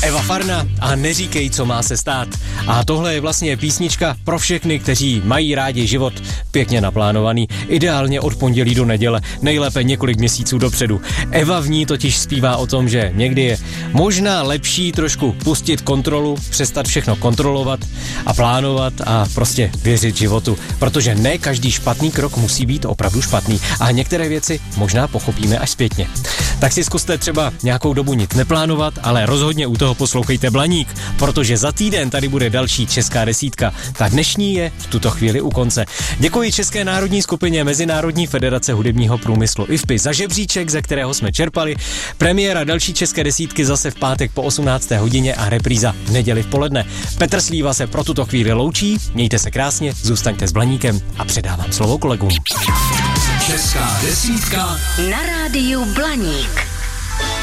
Eva Farna a Neříkej, co má se stát. A tohle je vlastně písnička pro všechny, kteří mají rádi život pěkně naplánovaný, ideálně od pondělí do neděle, nejlépe několik měsíců dopředu. Eva v ní totiž zpívá o tom, že někdy je možná lepší trošku pustit kontrolu, přestat všechno kontrolovat a plánovat a prostě věřit životu, protože ne každý špatný krok musí být opravdu špatný a některé věci možná pochopíme až zpětně. Tak si zkuste třeba nějakou dobu nic neplánovat, ale rozhodně u toho poslouchejte Blaník, protože za týden tady bude další česká desítka. Ta dnešní je v tuto chvíli u konce. Děkuji České národní skupině Mezinárodní federace hudebního průmyslu IFPI za žebříček, ze kterého jsme čerpali. Premiéra další české desítky zase v pátek po 18. hodině a repríza v neděli v poledne. Petr Slíva se pro tuto chvíli loučí, mějte se krásně, zůstaňte s Blaníkem a předávám slovo kolegům. Česká desítka na rádiu Blaník.